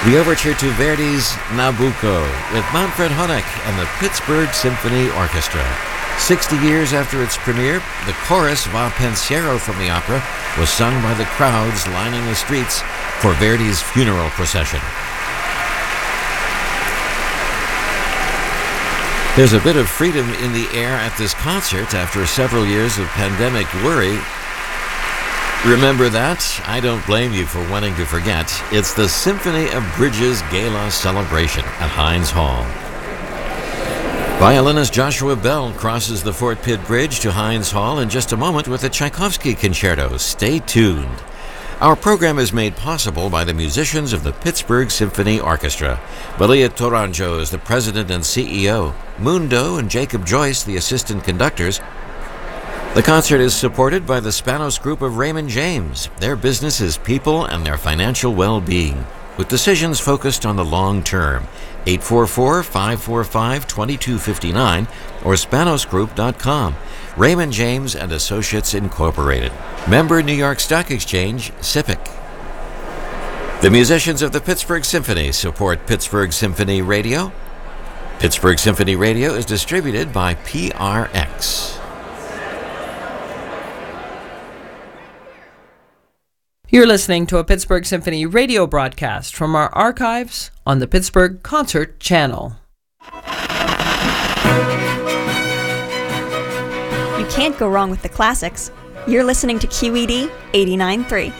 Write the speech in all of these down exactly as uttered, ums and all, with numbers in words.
The overture to Verdi's Nabucco with Manfred Honeck and the Pittsburgh Symphony Orchestra. Sixty years after its premiere, the chorus Va Pensiero from the opera was sung by the crowds lining the streets for Verdi's funeral procession. There's a bit of freedom in the air at this concert after several years of pandemic worry. Remember that? I don't blame you for wanting to forget. It's the Symphony of Bridges Gala celebration at Heinz Hall. Violinist Joshua Bell crosses the Fort Pitt Bridge to Heinz Hall in just a moment with the Tchaikovsky Concerto. Stay tuned. Our program is made possible by the musicians of the Pittsburgh Symphony Orchestra. Malia Toranjo is the president and C E O. Mundo and Jacob Joyce, the assistant conductors. The concert is supported by the Spanos Group of Raymond James. Their business is people and their financial well-being, with decisions focused on the long term. eight four four, five four five, two two five nine or spanos group dot com. Raymond James and Associates Incorporated. Member New York Stock Exchange, S I P C. The musicians of the Pittsburgh Symphony support Pittsburgh Symphony Radio. Pittsburgh Symphony Radio is distributed by P R X. You're listening to a Pittsburgh Symphony radio broadcast from our archives on the Pittsburgh Concert Channel. You can't go wrong with the classics. You're listening to Q E D eighty-nine point three.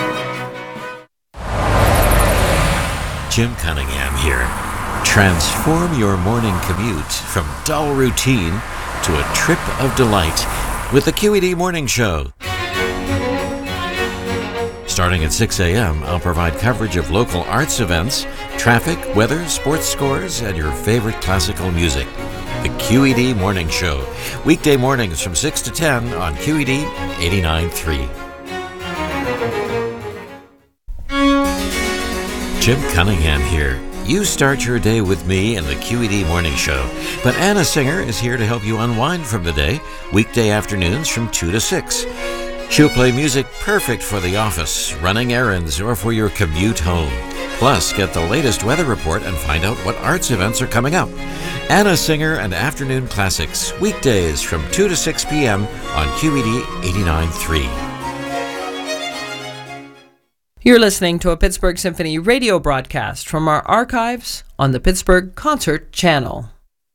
Jim Cunningham here. Transform your morning commute from dull routine to a trip of delight with the Q E D Morning Show. Starting at six a.m., I'll provide coverage of local arts events, traffic, weather, sports scores, and your favorite classical music. The Q E D Morning Show. Weekday mornings from six to ten on Q E D eighty-nine point three. Jim Cunningham here. You start your day with me and the Q E D Morning Show. But Anna Singer is here to help you unwind from the day, weekday afternoons from two to six. She'll play music perfect for the office, running errands, or for your commute home. Plus, get the latest weather report and find out what arts events are coming up. Anna Singer and Afternoon Classics, weekdays from two to six p.m. on Q E D eighty-nine point three. You're listening to a Pittsburgh Symphony radio broadcast from our archives on the Pittsburgh Concert Channel.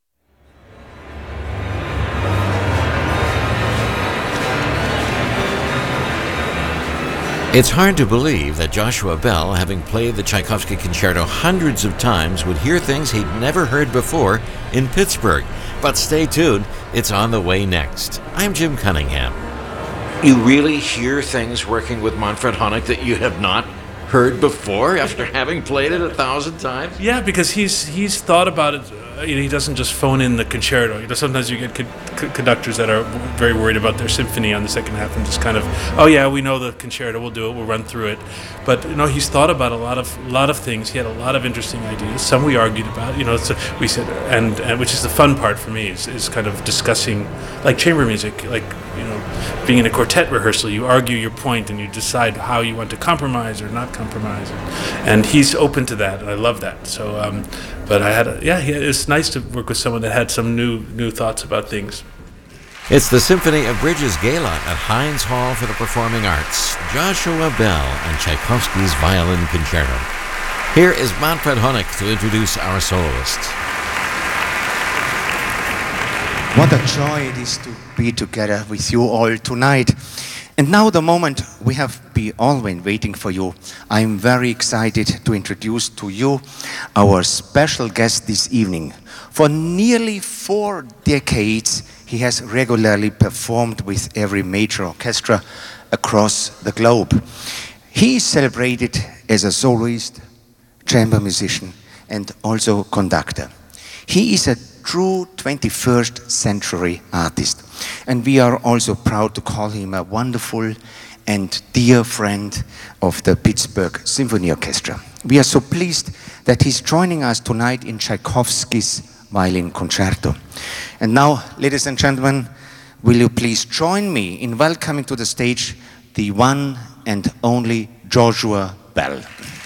It's hard to believe that Joshua Bell, having played the Tchaikovsky Concerto hundreds of times, would hear things he'd never heard before in Pittsburgh. But stay tuned, it's on the way next. I'm Jim Cunningham. You really hear things working with Manfred Honeck that you have not heard before after having played it a thousand times? Yeah, because he's he's thought about it. Uh, you know, he doesn't just phone in the concerto. You know, sometimes you get con- c- conductors that are very worried about their symphony on the second half and just kind of, oh yeah, we know the concerto, we'll do it, we'll run through it. But you know, he's thought about a lot of lot of things. He had a lot of interesting ideas. Some we argued about. You know, so we said, and, and which is the fun part for me is is kind of discussing, like chamber music, like you know, being in a quartet rehearsal. You argue your point and you decide how you want to compromise or not compromise. And he's open to that, and I love that. So, um, but I had, a, yeah, it's nice to work with someone that had some new new thoughts about things. It's the Symphony of Bridges Gala at Heinz Hall for the Performing Arts. Joshua Bell and Tchaikovsky's Violin Concerto. Here is Manfred Honeck to introduce our soloist. What a joy it is to be together with you all tonight. And now the moment we have been all been waiting for you. I'm very excited to introduce to you our special guest this evening. For nearly four decades, he has regularly performed with every major orchestra across the globe. He is celebrated as a soloist, chamber musician, and also conductor. He is a true twenty-first century artist, and we are also proud to call him a wonderful and dear friend of the Pittsburgh Symphony Orchestra. We are so pleased that he's joining us tonight in Tchaikovsky's Violin Concerto. And now, ladies and gentlemen, will you please join me in welcoming to the stage the one and only Joshua Bell.